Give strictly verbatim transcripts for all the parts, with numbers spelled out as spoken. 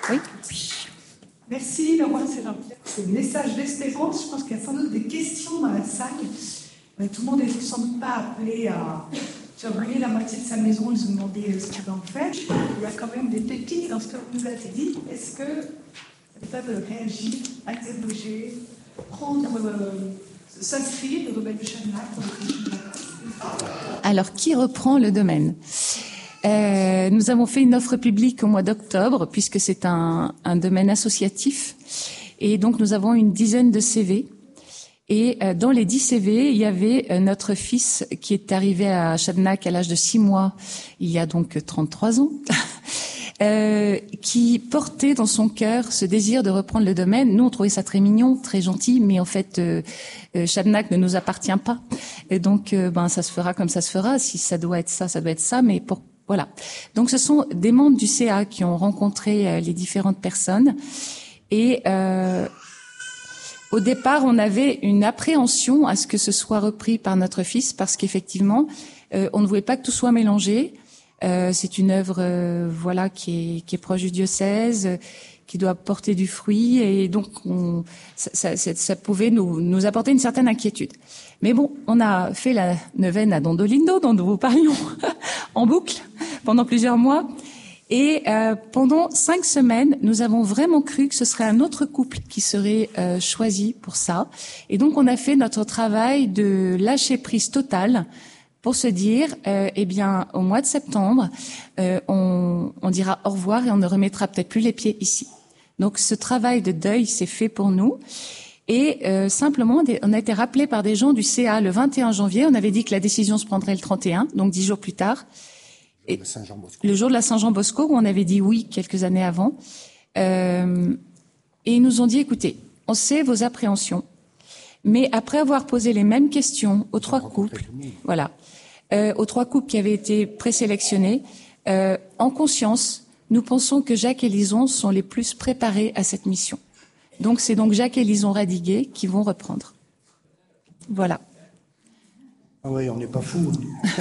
Oui. Merci, Laurent, c'est un message d'espérance. Je pense qu'il y a sans doute des questions dans la salle. Mais tout le monde n'est sans doute pas appelé à... Tu as brûlé la moitié de sa maison, ils ont demandé ce qu'il va en faire. Il y a quand même des pépites dans ce que vous nous avez dit. Est-ce que vous peuvent réagir, interroger, prendre, euh, s'inscrire au domaine de Chadnac? Alors, qui reprend le domaine? Euh, nous avons fait une offre publique au mois d'octobre, puisque c'est un, un domaine associatif. Et donc, nous avons une dizaine de C V. Et euh, dans les dix C V, il y avait euh, notre fils qui est arrivé à Chadnac à l'âge de six mois, il y a donc trente-trois ans, euh, qui portait dans son cœur ce désir de reprendre le domaine. Nous, on trouvait ça très mignon, très gentil, mais en fait, euh, euh, Chadnac ne nous appartient pas. Et donc, euh, ben, ça se fera comme ça se fera. Si ça doit être ça, ça doit être ça, mais pour Voilà. Donc, ce sont des membres du C A qui ont rencontré euh, les différentes personnes. Et euh, au départ, on avait une appréhension à ce que ce soit repris par notre fils, parce qu'effectivement, euh, on ne voulait pas que tout soit mélangé. Euh, c'est une œuvre, euh, voilà, qui est, qui est proche du diocèse, euh, qui doit porter du fruit, et donc on, ça, ça, ça pouvait nous, nous apporter une certaine inquiétude. Mais bon, on a fait la neuvaine à Dondolindo, dont nous vous parlions en boucle pendant plusieurs mois. Et euh, pendant cinq semaines, nous avons vraiment cru que ce serait un autre couple qui serait euh, choisi pour ça. Et donc, on a fait notre travail de lâcher prise totale pour se dire, euh, eh bien, au mois de septembre, euh, on, on dira au revoir et on ne remettra peut-être plus les pieds ici. Donc, ce travail de deuil s'est fait pour nous. Et euh, simplement, on a été rappelé par des gens du C A le vingt et un janvier. On avait dit que la décision se prendrait le trente et un, donc dix jours plus tard. Et le jour de la Saint-Jean-Bosco, où on avait dit oui quelques années avant. Euh, et ils nous ont dit, écoutez, on sait vos appréhensions, mais après avoir posé les mêmes questions aux trois couples, voilà, euh, aux trois couples qui avaient été présélectionnés, euh, en conscience, nous pensons que Jacques et Lison sont les plus préparés à cette mission. Donc c'est donc Jacques et Lison Radiguet qui vont reprendre. Voilà. Ah oui, on n'est pas fous.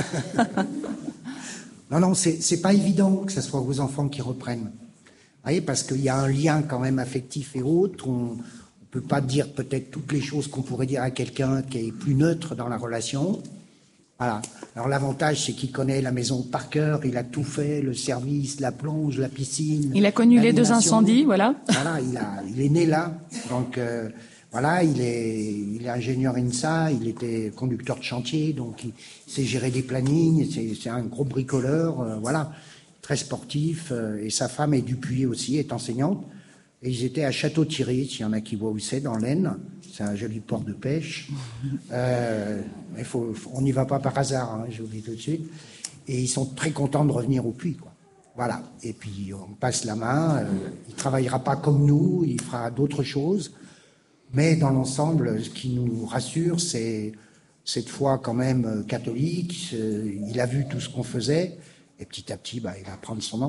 Non, non, c'est, c'est pas évident que ce soit vos enfants qui reprennent. Vous voyez, parce qu'il y a un lien quand même affectif et autre. On ne peut pas dire peut-être toutes les choses qu'on pourrait dire à quelqu'un qui est plus neutre dans la relation. Voilà. Alors l'avantage, c'est qu'il connaît la maison par cœur, il a tout fait, le service, la plonge, la piscine. Il a connu les deux incendies, voilà. Voilà, il, a, il est né là. Donc euh, voilà, il est, il est ingénieur INSA, il était conducteur de chantier, donc il sait gérer des plannings, c'est, c'est un gros bricoleur, euh, voilà, très sportif. Euh, et sa femme est Dupuis aussi, est enseignante. Et ils étaient à Château-Thierry, s'il y en a qui voient où c'est, dans l'Aisne. C'est un joli port de pêche. Euh, il faut, on n'y va pas par hasard, hein, je vous le dis tout de suite. Et ils sont très contents de revenir au puits, quoi. Voilà. Et puis on passe la main. Euh, il travaillera pas comme nous, il fera d'autres choses. Mais dans l'ensemble, ce qui nous rassure, c'est cette foi quand même catholique. Il a vu tout ce qu'on faisait. Et petit à petit, bah, il va prendre son